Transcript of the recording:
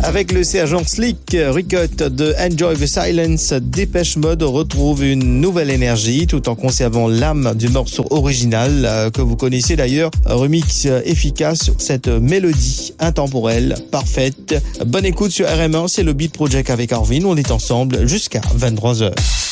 Avec le sergent Slick Rickett de Enjoy the Silence, Depeche Mode retrouve une nouvelle énergie tout en conservant l'âme du morceau original que vous connaissez d'ailleurs. Remix efficace sur cette mélodie intemporelle, parfaite. Bonne écoute sur RM1, c'est le Beat Project avec Arvin. On est ensemble jusqu'à 23h.